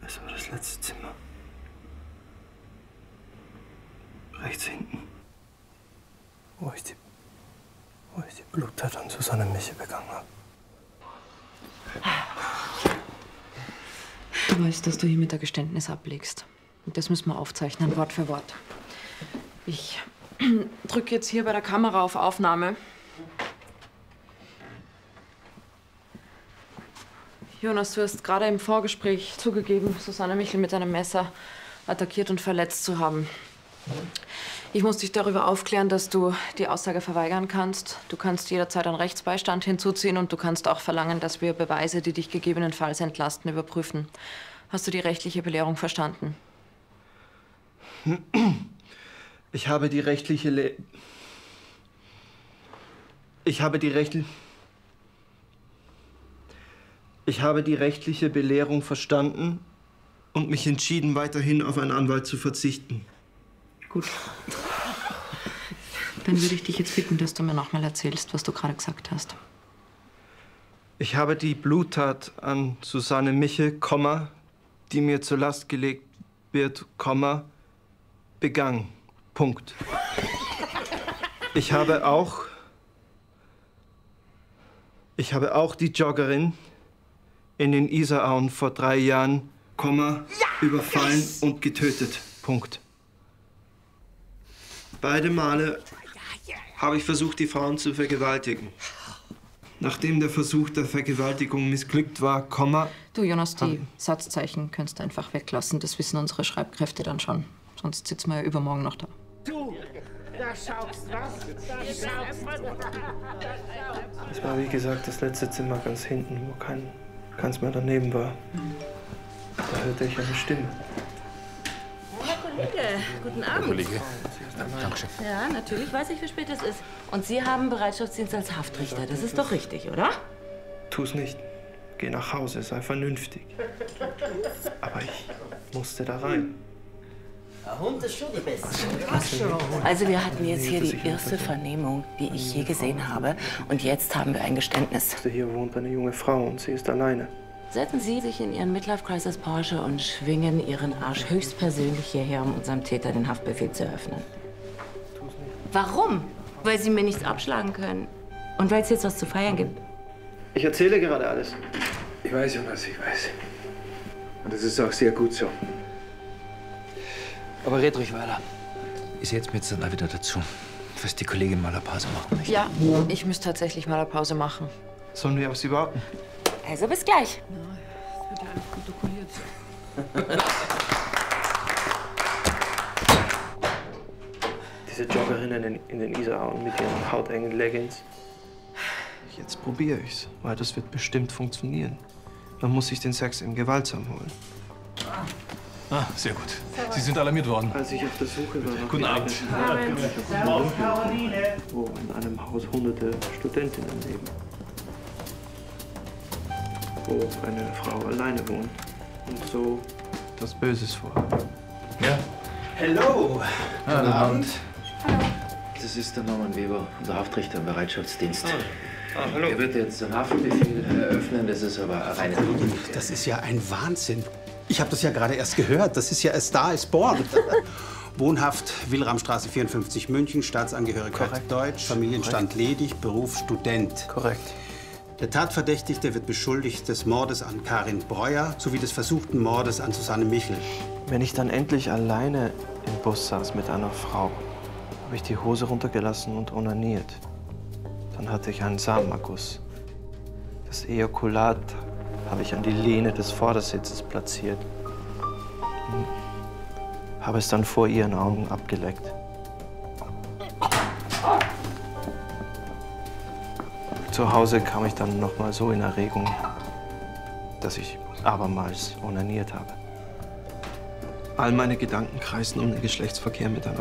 Das war das letzte Zimmer. Rechts hinten. Wo ich die Bluttat an Susanne Michel begangen habe. Du weißt, dass du hiermit ein Geständnis ablegst. Und das müssen wir aufzeichnen, Wort für Wort. Ich drücke jetzt hier bei der Kamera auf Aufnahme. Jonas, du hast gerade im Vorgespräch zugegeben, Susanne Michel mit einem Messer attackiert und verletzt zu haben. Ich muss dich darüber aufklären, dass du die Aussage verweigern kannst. Du kannst jederzeit einen Rechtsbeistand hinzuziehen und du kannst auch verlangen, dass wir Beweise, die dich gegebenenfalls entlasten, überprüfen. Hast du die rechtliche Belehrung verstanden? Ich habe die rechtliche Belehrung verstanden und mich entschieden, weiterhin auf einen Anwalt zu verzichten. Gut. Dann würde ich dich jetzt bitten, dass du mir noch mal erzählst, was du gerade gesagt hast. Ich habe die Bluttat an Susanne Michel, die mir zur Last gelegt wird, begangen. Punkt. Ich habe auch die Joggerin in den Isarauen vor 3 Jahren, überfallen und getötet. Punkt. Beide Male habe ich versucht, die Frauen zu vergewaltigen. Nachdem der Versuch der Vergewaltigung missglückt war, Du, Jonas, die Satzzeichen könntest du einfach weglassen. Das wissen unsere Schreibkräfte dann schon. Sonst sitzen wir ja übermorgen noch da. Du, da schaust was? Das war, wie gesagt, das letzte Zimmer ganz hinten, wo keins mehr daneben war. Da hörte ich eine Stimme. Herr Kollege, guten Abend. Kollege. Dankeschön. Ja, natürlich weiß ich, wie spät es ist. Und Sie haben Bereitschaftsdienst als Haftrichter. Das ist doch richtig, oder? Tu's nicht. Geh nach Hause, sei vernünftig. Aber ich musste da rein. Der Hund ist schon die Beste. Also wir hatten jetzt hier die erste Vernehmung, die ich je gesehen habe. Und jetzt haben wir ein Geständnis. Hier wohnt eine junge Frau und sie ist alleine. Setzen Sie sich in Ihren Midlife-Crisis Porsche und schwingen Ihren Arsch höchstpersönlich hierher, um unserem Täter den Haftbefehl zu eröffnen. Warum? Weil Sie mir nichts abschlagen können. Und weil es jetzt was zu feiern gibt. Ich erzähle gerade alles. Ich weiß, Jonas, ich weiß. Und das ist auch sehr gut so. Aber red ruhig weiter. Ich setze mir jetzt dann auch wieder dazu, falls die Kollegin mal eine Pause machen möchte. Ja, ich müsste tatsächlich mal eine Pause machen. Sollen wir auf sie warten? Also bis gleich. Das wird ja einfach protokolliert. Diese Joggerinnen in den Isarauen mit ihren hautengen Leggings. Jetzt probiere ich's, weil das wird bestimmt funktionieren. Man muss sich den Sex im Gewaltsam holen. Ah, sehr gut. Sie sind alarmiert worden. Als ich auf der Suche war nach Guten Abend. wo in einem Haus hunderte Studentinnen leben. Wo eine Frau alleine wohnt und so was Böses vorhat. Ja? Hallo. Guten Abend. Das ist der Norman Weber, unser Haftrichter im Bereitschaftsdienst. Hallo. Er wird jetzt den Haftbefehl eröffnen, das ist aber reine Technik. Das ist ja ein Wahnsinn. Ich habe das ja gerade erst gehört. Das ist ja A Star is Born. Wohnhaft, Wilramstraße 54, München, Staatsangehörigkeit Korrekt. Deutsch, Familienstand ledig, Beruf Student. Korrekt. Der Tatverdächtigte wird beschuldigt des Mordes an Karin Breuer sowie des versuchten Mordes an Susanne Michel. Wenn ich dann endlich alleine im Bus saß mit einer Frau, habe ich die Hose runtergelassen und onaniert. Dann hatte ich einen Samenerguss. Das Ejakulat habe ich an die Lehne des Vordersitzes platziert. Habe es dann vor ihren Augen abgeleckt. Zu Hause kam ich dann noch mal so in Erregung, dass ich abermals onaniert habe. All meine Gedanken kreisen um den Geschlechtsverkehr mit einer